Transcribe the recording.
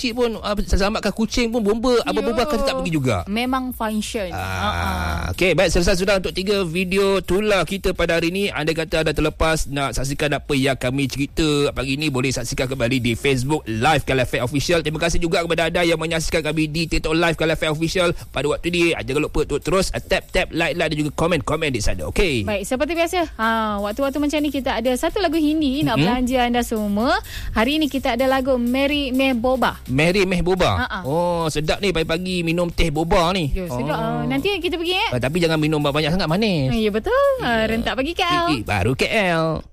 kecil pun selamatkan kucing pun bomba apa-apa akan tetap pergi juga. Memang function. Okey, baik, selesai sudah untuk 3 video tular kita pada hari ini. Anda kata anda terlepas nak saksikan apa yang kami cerita pagi ini, boleh saksikan kembali di Facebook Live Kala FM Official. Terima kasih juga kepada anda yang menyaksikan kami di TikTok Live Kala FM Official pada waktu ini. Jangan lupa untuk terus tap like dan juga komen di sana. Okey. Baik, seperti biasa, waktu-waktu macam ni kita ada satu lagu Hindi nak belanja anda semua. Hari ini kita ada lagu Meri Meh Boba. Meri Meh Boba. Oh, sedap ni pagi-pagi minum teh boba ni. Ya, sedap. Nanti kita pergi tapi jangan minum banyak sangat manis. Ya, betul. Rentak pagi KL. Baru KL.